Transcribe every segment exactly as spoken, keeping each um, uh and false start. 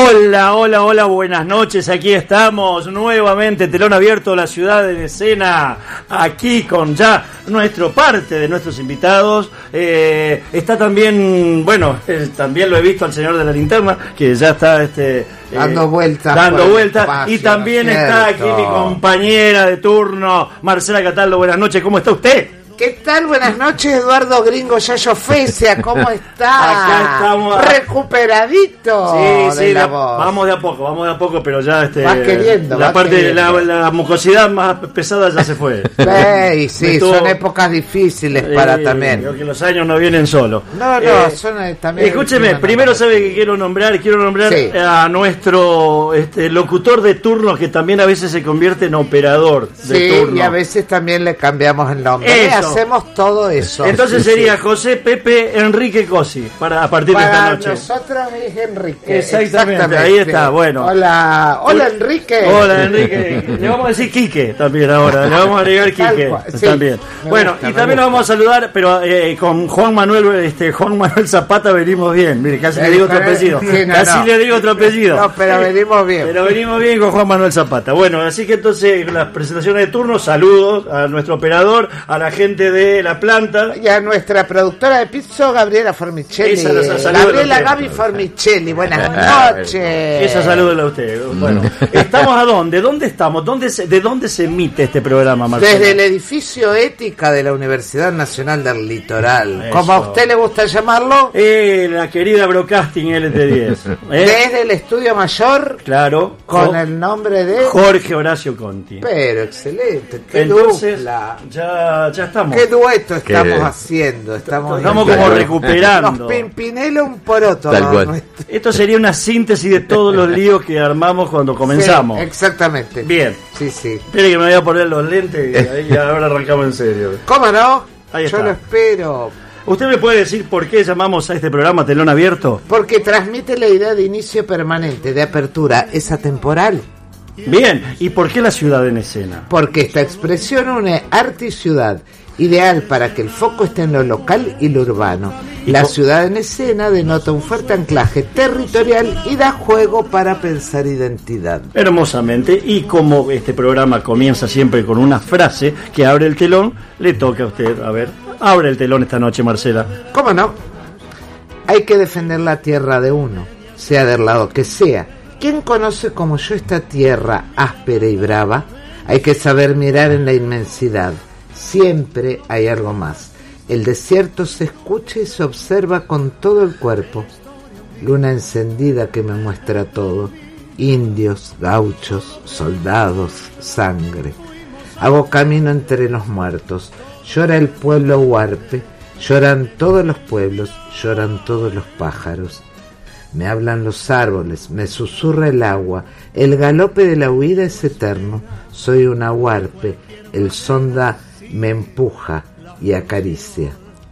Hola, hola, hola, buenas noches, aquí estamos nuevamente, telón abierto, la ciudad en escena, aquí con ya nuestro parte de nuestros invitados. Eh, está también, bueno, eh, también lo he visto al señor de la linterna, que ya está este eh, dando vueltas, dando vueltas, y también está aquí mi compañera de turno, Marcela Cataldo. Buenas noches, ¿cómo está usted? ¿Qué tal? Buenas noches, Eduardo Gringo Yayo Fecia, ¿cómo está? Acá estamos. Recuperadito. Sí, sí, la, vamos de a poco, vamos de a poco, pero ya este. Vas queriendo, la vas parte queriendo. de la, la mucosidad más pesada ya se fue. Hey, sí, estuvo, son épocas difíciles para eh, también. Creo que los años no vienen solos. No, no, eh, son eh, también. Escúcheme, primero no, sabe que quiero nombrar, quiero nombrar sí. a nuestro este, locutor de turno, que también a veces se convierte en operador de sí, turno. Y a veces también le cambiamos el nombre. Eso. Hacemos todo eso. Entonces sí, sería sí. José Enrique Enrique Cosi para a partir para de esta noche. Nosotros es Enrique. Exactamente, Exactamente, ahí está, bueno. Hola, hola Enrique. Hola Enrique. Le vamos a decir Quique también ahora, le vamos a agregar Quique sí, también. Bueno, gusta, y también lo vamos a saludar, pero eh, con Juan Manuel este Juan Manuel Zapata venimos bien. Mire, casi le digo otro apellido. Sí, no, casi no. le digo otro apellido. No, pero venimos bien. Pero venimos bien con Juan Manuel Zapata. Bueno, así que entonces las presentaciones de turno, saludos a nuestro operador, a la gente de la planta y a nuestra productora de piso, Gabriela Formicelli. Esa, esa, Gabriela Gaby Formicelli, buenas noches. Esa salúdela a usted. Bueno, ¿estamos a dónde? ¿Dónde estamos? ¿Dónde se, ¿De dónde se emite este programa, Marcelo? Desde el edificio Ética de la Universidad Nacional del Litoral. Eso. Como a usted le gusta llamarlo. Eh, la querida Broadcasting L T diez. ¿Eh? Desde el estudio mayor. Claro. Con Jo- el nombre de Jorge Horacio Conti. Pero excelente. Qué Entonces, dupla. Ya, ya estamos. Qué dueto estamos ¿Qué? haciendo. Estamos, estamos como recuperando. Los Pimpinelo un poroto. Tal cual. Esto sería una síntesis de todos los líos que armamos cuando comenzamos. Sí, exactamente. Bien. Sí, sí. Espere que me voy a poner los lentes y ahí ahora arrancamos en serio. ¿Cómo no? Ahí Yo está. lo espero. ¿Usted me puede decir por qué llamamos a este programa Telón Abierto? Porque transmite la idea de inicio permanente, de apertura, es atemporal. Bien, ¿y por qué la ciudad en escena? Porque esta expresión une arte y ciudad, ideal para que el foco esté en lo local y lo urbano. La ciudad en escena denota un fuerte anclaje territorial y da juego para pensar identidad. Hermosamente, y como este programa comienza siempre con una frase que abre el telón, le toca a usted, a ver, abre el telón esta noche, Marcela. ¿Cómo no? Hay que defender la tierra de uno, sea del lado que sea. ¿Quién conoce como yo esta tierra áspera y brava? Hay que saber mirar en la inmensidad. Siempre hay algo más. El desierto se escucha y se observa con todo el cuerpo. Luna encendida que me muestra todo. Indios, gauchos, soldados, sangre. Hago camino entre los muertos. Llora el pueblo huarpe. Lloran todos los pueblos. Lloran todos los pájaros. Me hablan los árboles, me susurra el agua. El galope de la huida es eterno. Soy una huarpe. El sonda me empuja y acaricia.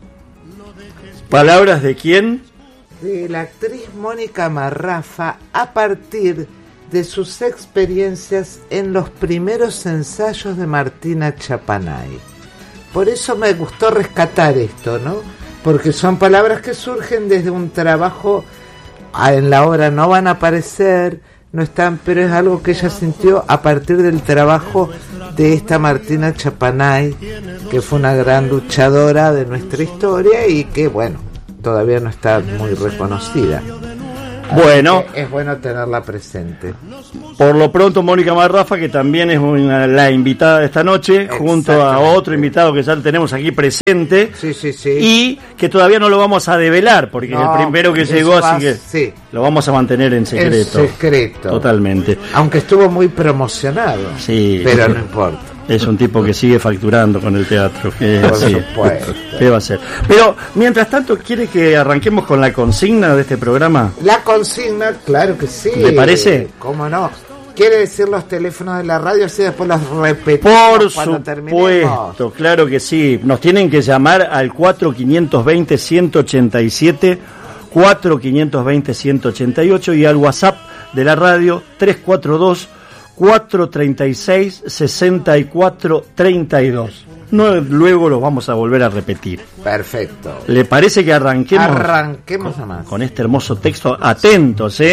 ¿Palabras de quién? De la actriz Mónica Marrafa a partir de sus experiencias en los primeros ensayos de Martina Chapanay. Por eso me gustó rescatar esto, ¿no? Porque son palabras que surgen desde un trabajo, en la obra no van a aparecer, no están, pero es algo que ella sintió a partir del trabajo de esta Martina Chapanay, que fue una gran luchadora de nuestra historia y que, bueno, todavía no está muy reconocida. Bueno, es bueno tenerla presente. Por lo pronto, Mónica Marrafa, que también es una, la invitada de esta noche, junto a otro invitado que ya tenemos aquí presente, sí, sí, sí. y que todavía no lo vamos a develar, porque no, es el primero que llegó, va, así que sí. lo vamos a mantener en secreto. En secreto. Totalmente. Aunque estuvo muy promocionado, sí, pero no importa. Es un tipo que sigue facturando con el teatro. Que Por así. supuesto. ¿Qué va a ser? Pero, mientras tanto, ¿quiere que arranquemos con la consigna de este programa? La consigna, claro que sí. ¿Le parece? ¿Cómo no? ¿Quiere decir los teléfonos de la radio? Así después los repetimos Por cuando supuesto, terminemos. claro que sí. Nos tienen que llamar al cuatro cinco dos cero, uno ocho siete, cuatro cinco dos cero, uno ocho ocho y al WhatsApp de la radio tres cuatro dos, cuatro tres seis, seis cuatro tres dos. No, luego los vamos a volver a repetir. Perfecto. ¿Le parece que arranquemos? Arranquemos nomás. Con este hermoso texto. Atentos, ¿eh?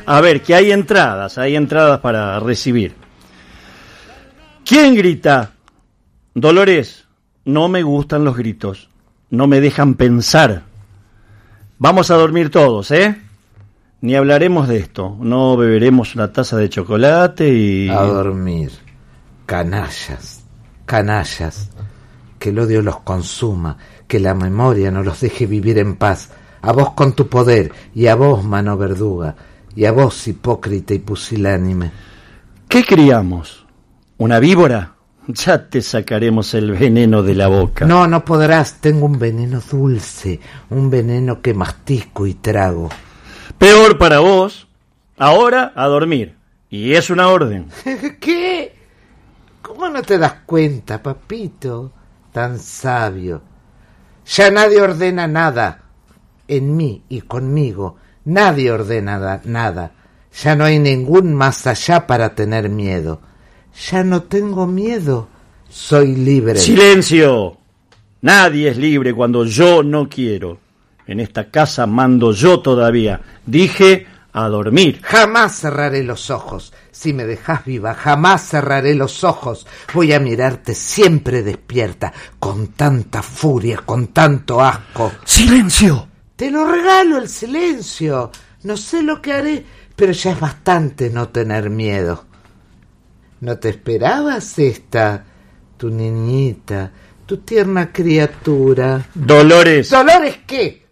A ver, que hay entradas, hay entradas para recibir. ¿Quién grita? Dolores, no me gustan los gritos, no me dejan pensar. Vamos a dormir todos, ¿eh? Ni hablaremos de esto, no beberemos una taza de chocolate y... A dormir. Canallas, canallas. Que el odio los consuma, que la memoria no los deje vivir en paz. A vos con tu poder, y a vos, mano verduga, y a vos, hipócrita y pusilánime. ¿Qué criamos? ¿Una víbora? Ya te sacaremos el veneno de la boca. No, no podrás, tengo un veneno dulce, un veneno que mastico y trago. Peor para vos, ahora a dormir, y es una orden. ¿Qué? ¿Cómo no te das cuenta, papito? Tan sabio. Ya nadie ordena nada. En mí y conmigo, nadie ordena nada. Ya no hay ningún más allá para tener miedo. Ya no tengo miedo, soy libre. ¡Silencio! Nadie es libre cuando yo no quiero. En esta casa mando yo todavía. Dije a dormir. Jamás cerraré los ojos. Si me dejas viva, jamás cerraré los ojos. Voy a mirarte siempre despierta, con tanta furia, con tanto asco. ¡Silencio! Te lo regalo el silencio. No sé lo que haré, pero ya es bastante no tener miedo. ¿No te esperabas esta, tu niñita, tu tierna criatura? Dolores. ¿Dolores qué?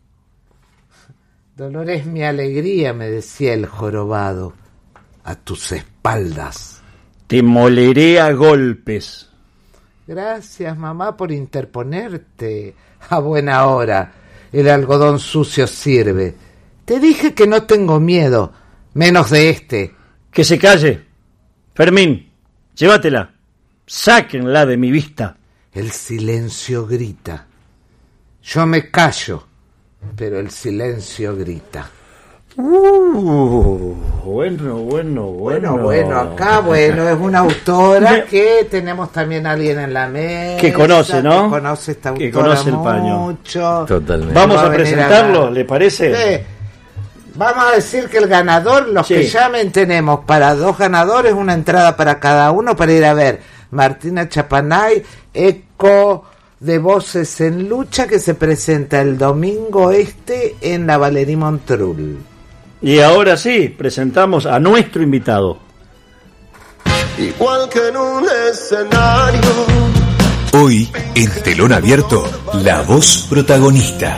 Dolores mi alegría, me decía el jorobado. A tus espaldas. Te moleré a golpes. Gracias, mamá, por interponerte. A buena hora. El algodón sucio sirve. Te dije que no tengo miedo, menos de este. Que se calle. Fermín, llévatela. Sáquenla de mi vista. El silencio grita. Yo me callo, pero el silencio grita. Uh, bueno, bueno, bueno. Bueno, bueno, acá, bueno, es una autora que tenemos también a alguien en la mesa. Que conoce, ¿no? Que conoce esta autora que conoce el paño. Mucho. Totalmente. Vamos a, a presentarlo, a... ¿le parece? Sí. Vamos a decir que el ganador, los sí. que llamen, tenemos para dos ganadores una entrada para cada uno para ir a ver Martina Chapanay, Eco de Voces en Lucha, que se presenta el domingo este en la Valerie Montrul. Y ahora sí, presentamos a nuestro invitado. Igual que en un escenario. Hoy, en Telón Abierto, la voz protagonista.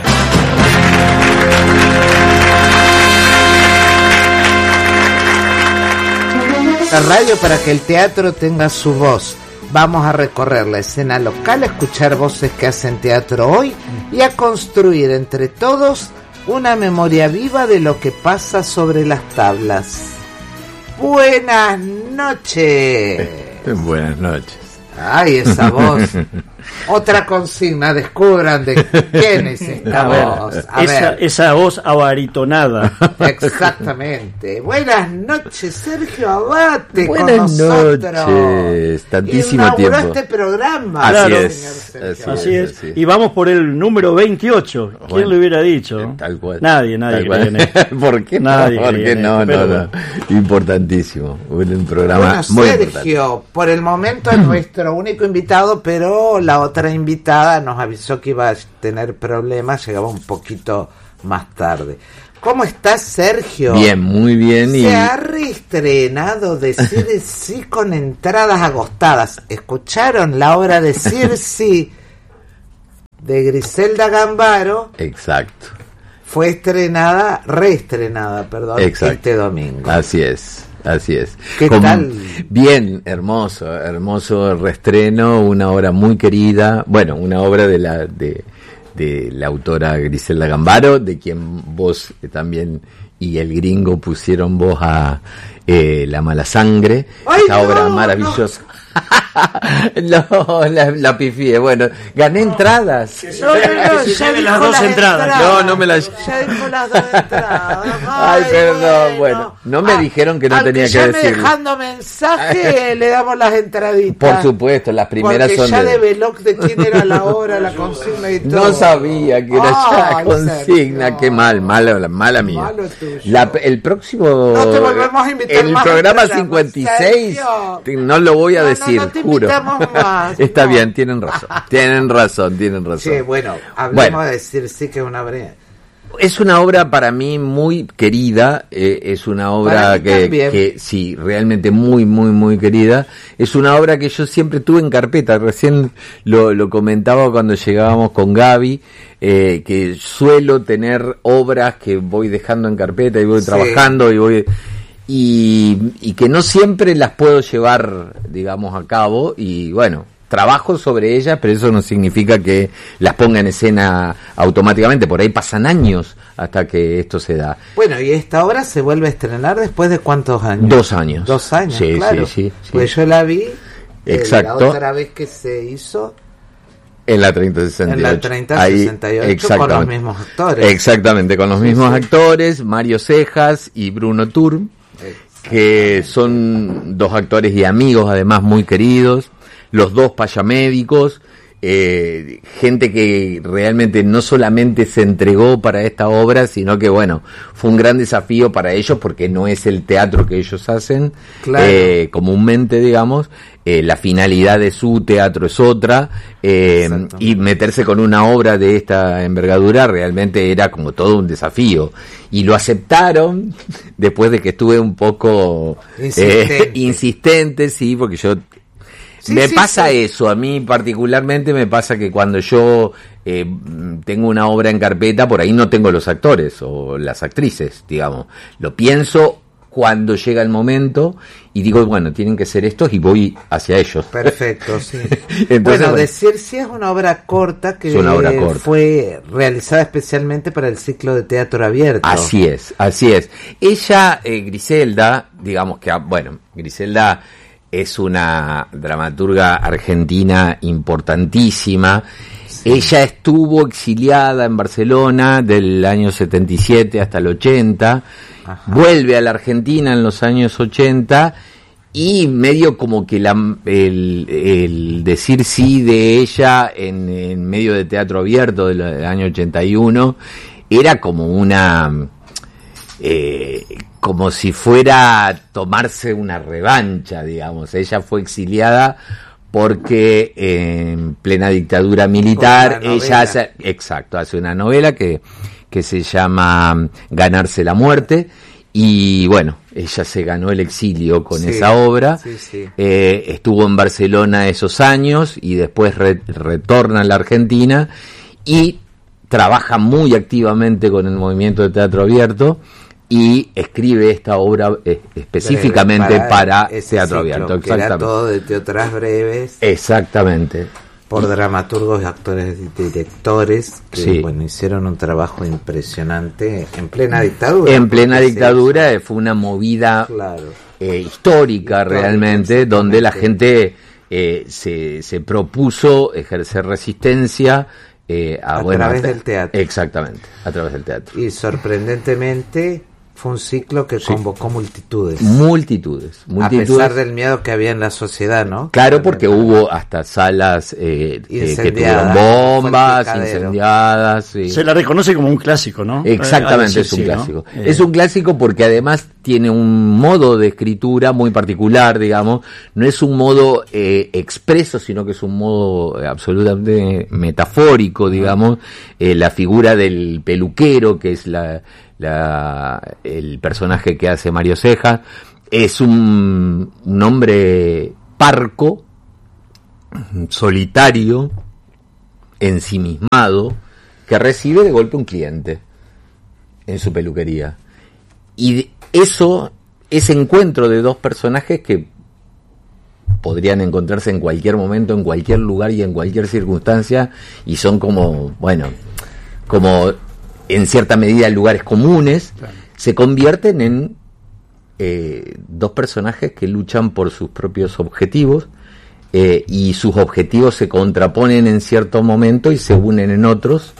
La radio para que el teatro tenga su voz. Vamos a recorrer la escena local, a escuchar voces que hacen teatro hoy y a construir entre todos una memoria viva de lo que pasa sobre las tablas. Buenas noches. Buenas noches. Ay, esa voz. Otra consigna, descubran de quién es esta a voz. Ver, a esa, ver. esa voz abaritonada. Exactamente. Buenas noches, Sergio Abate. Buenas con nosotros. noches, tantísimo Inauguró tiempo. este programa. Así claro, es, así, así es. es. Y vamos por el número veintiocho. ¿Quién bueno, lo hubiera dicho? Tal cual. Nadie, nadie. Tal cual. ¿Por qué no? Nadie ¿Por qué no? No, no, no. Importantísimo. Un programa bueno, muy Sergio, importante. Por el momento es nuestro único invitado, pero la otra invitada nos avisó que iba a tener problemas, llegaba un poquito más tarde. ¿Cómo estás, Sergio? Bien, muy bien. Se y... ha reestrenado Decir Sí con entradas agotadas. ¿Escucharon la obra Decir Sí de Griselda Gambaro? Exacto. Fue estrenada, reestrenada, perdón, Exacto. este domingo. Así es. Así es. ¿Qué Como, tal? Bien, hermoso, hermoso reestreno, una obra muy querida, bueno, una obra de la de, de la autora Griselda Gambaro, de quien vos también y el gringo pusieron voz a eh, La Mala Sangre, Ay, esta no, obra maravillosa. No, la, la pifié. Bueno, gané entradas. No, no, no, Que se ya lleve dijo las dos entradas. No, no me las- Ya dijo las dos entradas. Ay, perdón, bueno, no me dijeron que no al tenía que llame decirlo. dejando mensaje, le damos las entraditas. Por supuesto, las primeras Porque son ya de... develó de quién era la hora, la consigna y todo. No sabía que era ya Ay, consigna, Sergio. qué mal, mala, mala mía. Malo tuyo. La- el próximo, No te volvemos a invitar el más programa al programa, cincuenta y seis, Sergio. te- no lo voy a No, no, decir, no te juro. invitamos más, Está no. bien, tienen razón, tienen razón, tienen razón. Sí, bueno, hablemos Bueno. de decir sí que es una breve. Es una obra para mí muy querida, eh, es una obra Para mí que, también. que sí, realmente muy, muy, muy querida. Es una obra que yo siempre tuve en carpeta, recién lo, lo comentaba cuando llegábamos con Gaby, eh, que suelo tener obras que voy dejando en carpeta y voy Sí. trabajando y voy... Y, y que no siempre las puedo llevar, digamos, a cabo, y bueno, trabajo sobre ellas, pero eso no significa que las ponga en escena automáticamente, por ahí pasan años hasta que esto se da. Bueno, y esta obra se vuelve a estrenar después de cuántos años? Dos años. Dos años, Sí, claro. sí, sí, sí. Pues yo la vi eh, Exacto. la otra vez que se hizo En la treinta sesenta y ocho. en la treinta Ahí, sesenta y ocho con los exactamente. mismos actores. Exactamente, con los Sí, mismos sí. actores, Mario Cejas y Bruno Turm, que son dos actores y amigos además muy queridos, los dos payamédicos, eh, gente que realmente no solamente se entregó para esta obra, sino que bueno, fue un gran desafío para ellos porque no es el teatro que ellos hacen, Claro. eh, comúnmente, digamos, eh, la finalidad de su teatro es otra, eh, Exactamente. y meterse con una obra de esta envergadura realmente era como todo un desafío, y lo aceptaron después de que estuve un poco Insistente. eh, insistente, sí, porque yo Sí, me sí, pasa sí. eso, a mí particularmente me pasa que cuando yo eh, tengo una obra en carpeta, por ahí no tengo los actores o las actrices, digamos, lo pienso cuando llega el momento y digo, bueno, tienen que ser estos y voy hacia ellos. Perfecto, sí. Entonces, bueno, bueno. decir sí es una obra corta que Es una obra corta. fue realizada especialmente para el ciclo de teatro abierto. Así es, así es. Ella, eh, Griselda, digamos que, ah, bueno, Griselda es una dramaturga argentina importantísima. Ella estuvo exiliada en Barcelona del año setenta y siete hasta el ochenta, Ajá. vuelve a la Argentina en los años ochenta y medio como que la, el, el decir sí de ella en, en medio de teatro abierto del, del año ochenta y uno era como una... Eh, como si fuera a tomarse una revancha, digamos. Ella fue exiliada porque eh, en plena dictadura militar Con una ella novela. hace, exacto, hace una novela que, que se llama Ganarse la muerte, y bueno, ella se ganó el exilio con Sí, esa obra. sí, sí. Eh, estuvo en Barcelona esos años y después re- retorna a la Argentina y trabaja muy activamente con el movimiento de teatro abierto y escribe esta obra eh, específicamente Breve, para, ese teatro ciclo, abierto. que era Exactamente. todo de teatras breves Exactamente. por dramaturgos, actores y directores que Sí. bueno, hicieron un trabajo impresionante en plena dictadura. En plena porque se dictadura hizo- eh, fue una movida Claro. eh, histórica, Histórica, realmente, donde la exactamente. gente eh, se, se propuso ejercer resistencia eh, a, A bueno, través a- del teatro. Exactamente, a través del teatro. Y sorprendentemente fue un ciclo que convocó multitudes. Multitudes, A multitudes. pesar del miedo que había en la sociedad, ¿no? Claro, porque hubo hasta salas eh, eh, que Incendiadas, tuvieron fue bombas, el picadero. incendiadas. Sí. Se la reconoce como un clásico, ¿no? Exactamente, Eh, es un sí, ¿no? clásico. Eh, Es un clásico porque además tiene un modo de escritura muy particular, digamos. No es un modo eh, expreso, sino que es un modo eh, absolutamente metafórico, digamos. Eh, la figura del peluquero, que es la, la el personaje que hace Mario Cejas, es un, un hombre parco, solitario, ensimismado, que recibe de golpe un cliente en su peluquería. Y de- eso, ese encuentro de dos personajes que podrían encontrarse en cualquier momento, en cualquier lugar y en cualquier circunstancia, y son como, bueno, como en cierta medida lugares comunes, se convierten en eh, dos personajes que luchan por sus propios objetivos, eh, y sus objetivos se contraponen en cierto momento y se unen en otros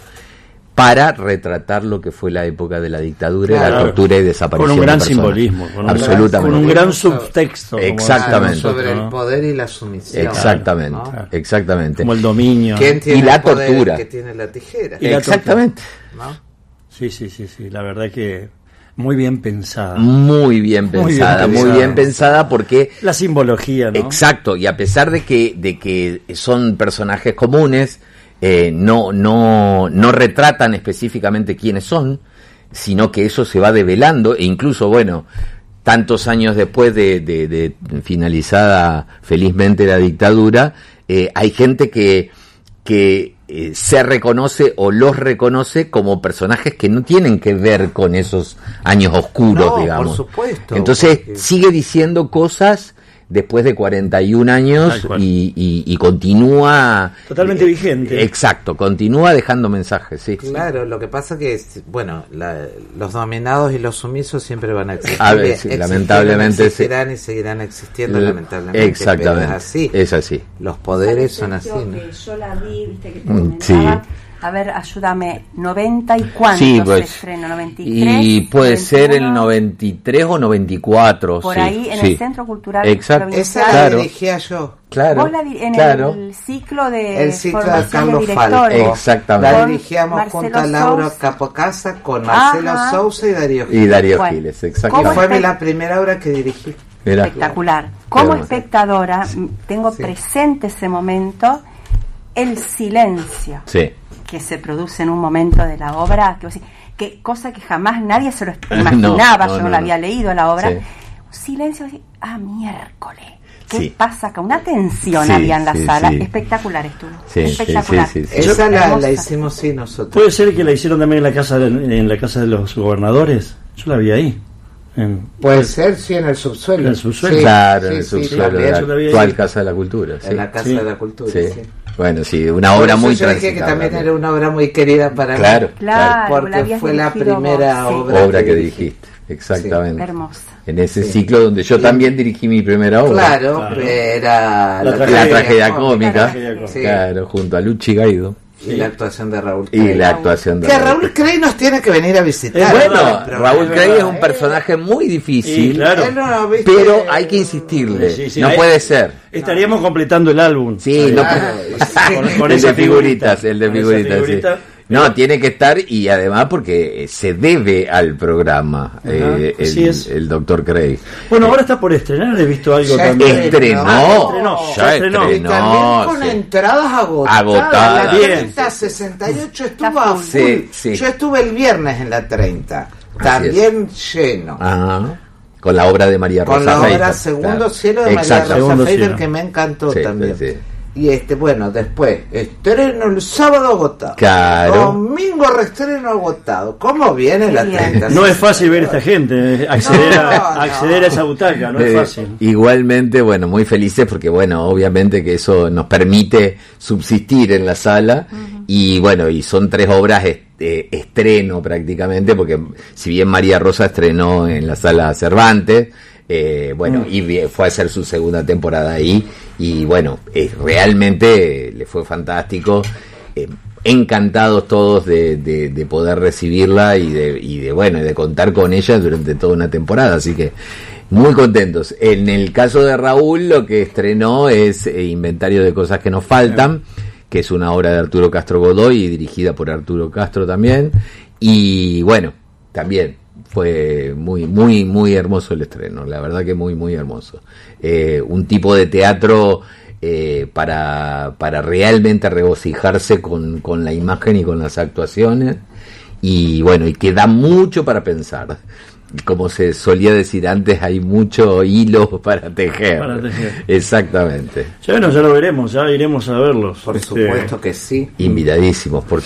para retratar lo que fue la época de la dictadura, claro, la tortura y desaparición. Con un gran de personas. simbolismo, con un absolutamente, gran, con un gran subtexto. Exactamente. Como sobre el poder y la sumisión. Exactamente, ¿no? exactamente. Como el dominio. ¿Quién tiene y la el poder? tortura. Que tiene la tijera. Y la exactamente. ¿No? Sí, sí, sí, sí. La verdad que muy bien pensada. Muy bien Muy bien pensada, muy bien, pensada. pensada porque La simbología, ¿no? exacto, y a pesar de que de que son personajes comunes, eh, no no no retratan específicamente quiénes son, sino que eso se va develando e incluso, bueno, tantos años después de, de, de finalizada felizmente la dictadura, eh, hay gente que que eh, se reconoce o los reconoce como personajes que no tienen que ver con esos años oscuros, No, digamos. por supuesto. Entonces Porque... sigue diciendo cosas después de cuarenta y un años y, y, y continúa totalmente eh, vigente. Exacto, continúa dejando mensajes, sí. Claro, lo que pasa que es, bueno, la, los dominados y los sumisos siempre van a existir. A ver, sí, lamentablemente existirán sí. y seguirán existiendo, L- lamentablemente. Exactamente. Pero es así. Es así. Los poderes son así, ¿no? Que yo la vi, viste que te Mm, comentaba. sí. A ver, ayúdame, noventa y cuántos Sí, pues, se estrenó, noventa y tres, y puede noventa y ser el uno, noventa y tres o noventa y cuatro. por sí, ahí en sí. el Centro Cultural Exacto. Provincial. Esa Claro. la dirigía yo. Claro, Vos la di- en claro. el ciclo de El ciclo de formación Carlos directores. Falco. Exactamente. La Con dirigíamos Marcelo junto a Laura Sousa. Capocasa con Marcelo Ajá. Sousa y Darío Y Gil. Darío Bueno, Giles, Que exactamente. fue espe- la primera obra que dirigí. Mirá. Espectacular. Como Pero- espectadora, m- tengo Sí. presente ese momento, el silencio Sí. que se produce en un momento de la obra, que, vos decís, que cosa que jamás nadie se lo No, imaginaba, no, yo no, no, la no. había leído la obra. Sí. Un silencio, así, ah, miércoles. ¿Qué Sí. pasa acá? Una tensión Sí, había en la sí, sala. sí. Espectacular estuvo. Sí, Espectacular. sí, sí, sí, Esa la, Hermosa. la hicimos sí nosotros. Puede ser que la hicieron también en la casa de, en la casa de los gobernadores. Yo la vi ahí. En, Puede ser, sí, en el subsuelo. En el subsuelo. Sí, Claro, sí, en el sí, subsuelo también. de la yo la vi ahí. actual Casa de la Cultura. Sí. En la Casa Sí. de la Cultura, Sí. sí. Bueno, sí, una Por obra eso muy yo dije que transitada también también. era una obra muy querida para Claro, mí. Claro, la Porque habías fue la dirigido primera vos, sí. obra, obra que dirigiste, exactamente. Hermosa. En ese Sí. ciclo donde yo también dirigí mi primera obra. Claro, Claro. era La La tragedia tragedia cómica. cómica, La tragedia cómica. claro, junto a Luchi Gaido y la actuación de Raúl y Cray. la actuación de Que Raúl Cray nos tiene que venir a visitar. Es Bueno, verdad, Pero- Raúl es Cray verdad. es un personaje muy difícil, Sí, claro. Él no, ¿viste? pero hay que insistirle, Sí, sí, no hay- puede ser. Estaríamos completando el álbum. Sí, no Claro, puede- Con- con el esa de figuritas, figurita. el de Con esa figuritas, sí. figurita. No, tiene que estar y además porque eh, se debe al programa eh, así el, es. el doctor Cray. Bueno, ahora está por estrenar, he visto algo Ya también. estrenó. Estrenó, Ah, ya estrenó. Y estrenó. también con sí. entradas agotadas. Agotadas. La Bien. treinta sesenta y ocho estuvo Está a full. full. Sí, sí. Yo estuve el viernes en la treinta. Así También lleno. Ajá. Con la obra de María Rosa Con la obra Feiter, Segundo claro. Cielo de Exacto. María Rosa Segundo Feiter, Cielo. que me encantó Sí, también. sí, sí. Y este, bueno, después, estreno el sábado agotado. Claro. Domingo reestreno agotado. ¿Cómo viene la Bien. treinta? No es fácil ver esta gente, eh, acceder, No, a, no. acceder a esa butaca, no es Eh, fácil. Igualmente, bueno, muy felices porque, bueno, obviamente que eso nos permite subsistir en la sala y, bueno, y son tres obras este, estreno prácticamente porque si bien María Rosa estrenó en la sala Cervantes, eh, bueno, y vi- fue a hacer su segunda temporada ahí y, bueno, eh, realmente le fue fantástico. Eh, encantados todos de, de, de poder recibirla y de, y de bueno de contar con ella durante toda una temporada, así que muy contentos. En el caso de Raúl, lo que estrenó es eh, Inventario de Cosas que nos faltan, que es una obra de Arturo Castro Godoy y dirigida por Arturo Castro también, y bueno, también fue muy muy muy hermoso el estreno, la verdad que muy muy hermoso. Eh, un tipo de teatro Eh, para, para realmente regocijarse con, con la imagen y con las actuaciones y bueno, y que da mucho para pensar, como se solía decir antes, hay mucho hilo para tejer, Para tejer. exactamente. Ya bueno, ya lo veremos, ya iremos a verlos. Por Este, supuesto que sí. Invitadísimos, por Sí,